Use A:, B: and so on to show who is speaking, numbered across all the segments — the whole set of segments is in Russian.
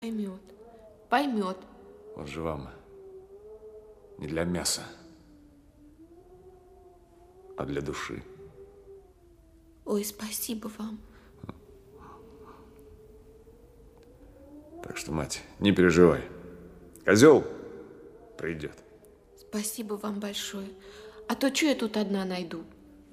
A: Поймет, поймет.
B: Он же вам не для мяса, а для души.
A: Ой, спасибо вам.
B: Так что, мать, не переживай. Козел придет.
A: Спасибо вам большое. А то что я тут одна найду?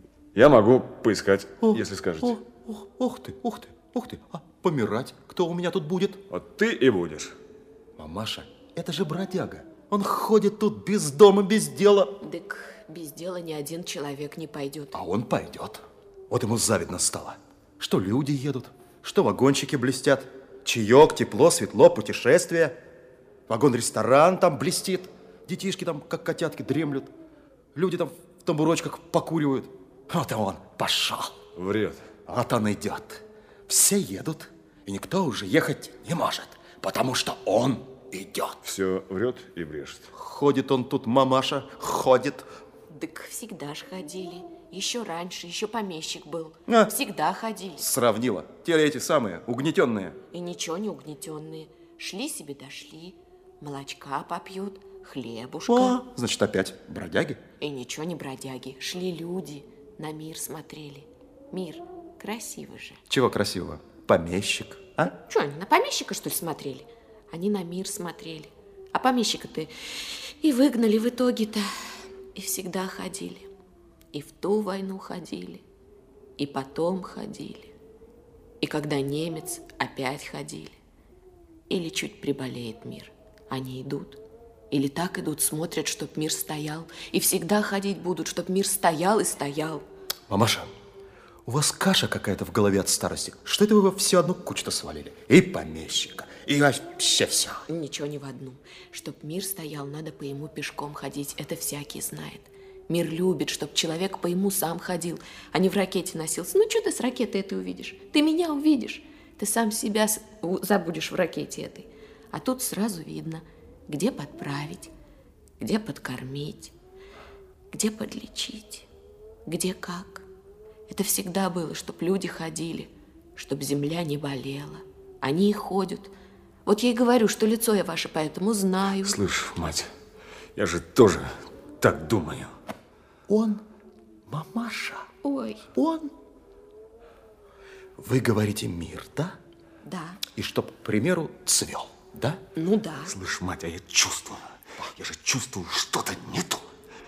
B: Я могу поискать, если скажете.
C: Ух ты. А помирать кто у меня тут будет?
B: Вот ты и будешь.
C: Мамаша, это же бродяга. Он ходит тут без дома, без дела.
A: Так без дела ни один человек не пойдет.
C: А он пойдет. Вот ему завидно стало. Что люди едут, что вагончики блестят. Чаек, тепло, светло, путешествие. Вагон-ресторан там блестит. Детишки там, как котятки, дремлют. Люди там в тамбурочках покуривают. Вот и он пошел.
B: Врет.
C: Вот он идет. Все едут, и никто уже ехать не может, потому что он идет.
B: Все врет и брешет.
C: Ходит он тут, мамаша, ходит.
A: Так всегда ж ходили. Еще раньше, еще помещик был.
C: А.
A: Всегда ходили.
C: Сравнила. Те эти самые, угнетенные.
A: И ничего не угнетенные. Шли себе дошли. Молочка попьют, хлебушка.
C: О, значит, опять бродяги?
A: И ничего не бродяги. Шли люди, на мир смотрели. Мир красивый же.
C: Чего красивого? Помещик, а?
A: Что, они на помещика, что ли, смотрели? Они на мир смотрели. А помещика-то и выгнали в итоге-то. И всегда ходили. И в ту войну ходили. И потом ходили. И когда немец, опять ходили. Или чуть приболеет мир. Они идут. Или так идут, смотрят, чтоб мир стоял. И всегда ходить будут, чтоб мир стоял и стоял.
C: Мамаша, у вас каша какая-то в голове от старости. Что это вы во всю одну кучу-то свалили? И помещика, и вообще все.
A: Ничего не в одну. Чтоб мир стоял, надо по ему пешком ходить. Это всякий знает. Мир любит, чтоб человек по ему сам ходил, а не в ракете носился. Ну, что ты с ракетой этой увидишь? Ты меня увидишь. Ты сам себя забудешь в ракете этой. А тут сразу видно, где подправить, где подкормить, где подлечить, где как. Это всегда было, чтоб люди ходили, чтоб земля не болела. Они и ходят. Вот я и говорю, что лицо я ваше поэтому знаю.
B: Слышь, мать, я же тоже так думаю.
C: Он, мамаша,
A: Ой,
C: он. Вы говорите мир, да?
A: да.
C: И чтоб, к примеру, цвел, да?
A: Ну да.
B: Слышь, мать, а я чувствую. Я же чувствую, что-то не то.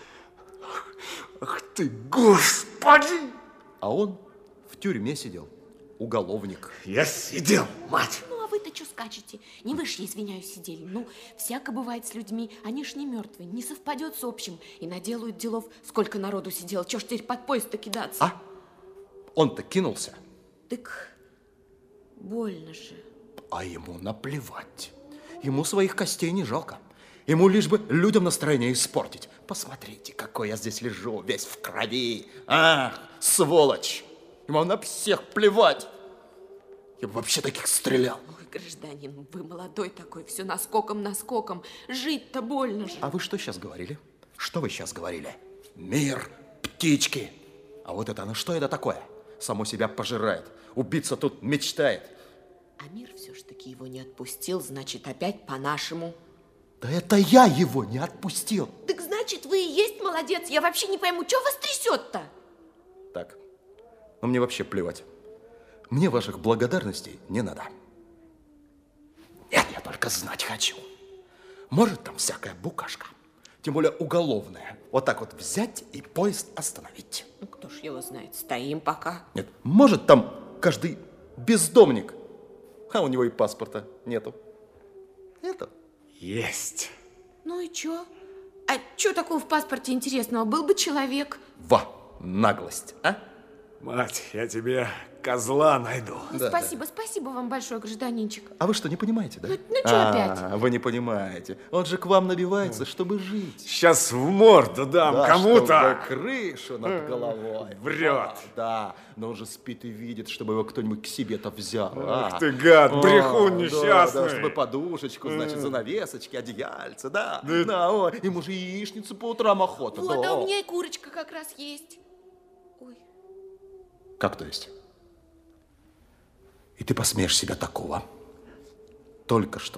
B: Ах ты, Господи!
C: А он в тюрьме сидел, уголовник.
B: Я сидел, мать.
A: Ну, а вы-то что скачете? Не вы ж, я извиняюсь, сидели. Ну, всяко бывает с людьми. Они ж не мертвые, не совпадет с общим. И наделают делов. Сколько народу сидело. Чё ж теперь под поезд-то кидаться?
C: А? Он-то кинулся,
A: Так больно же.
C: а ему наплевать. Ему своих костей не жалко. Ему лишь бы людям настроение испортить. Посмотрите, какой я здесь лежу, весь в крови. Ах, сволочь! Ему на всех плевать. Я бы вообще таких стрелял.
A: Ой, гражданин, вы молодой такой, все наскоком. Жить-то больно же.
C: А вы что сейчас говорили? Что вы сейчас говорили? Мир, птички. А вот это, ну что это такое? Само себя пожирает. Убийца тут мечтает.
A: А мир все ж таки его не отпустил, значит, опять по-нашему.
C: Да это я его не отпустил.
A: Так значит, вы и есть молодец. Я вообще не пойму, что вас трясет-то?
C: Так, ну мне вообще плевать. Мне ваших благодарностей не надо. Нет, я только знать хочу. Может там всякая букашка, тем более уголовная, вот так вот взять и поезд остановить.
A: Ну, кто ж его знает, стоим пока.
C: Нет, может там каждый бездомник, а у него и паспорта нету. Нету.
B: Есть.
A: Ну и чё? А чё такого в паспорте интересного? Был бы человек.
C: Во, наглость, а?
B: Мать, я тебе козла найду.
A: Спасибо вам большое, гражданинчик.
C: А вы что, не понимаете, да?
A: Ну чё опять?
C: Вы не понимаете. Он же к вам набивается, чтобы жить.
B: Сейчас в морду дам
C: Да,
B: кому-то.
C: чтобы крышу над головой.
B: Врет.
C: Да, но он же спит и видит, чтобы его кто-нибудь к себе-то взял.
B: Ах ты гад, брехун несчастный.
C: Да, чтобы подушечку, значит, занавесочки, одеяльце, да. Да, ой, ему же яичницу по утрам охота.
A: Вот,
C: да.
A: а у меня и курочка как раз есть. Ой,
C: Как то есть? И ты посмеешь себя такого только что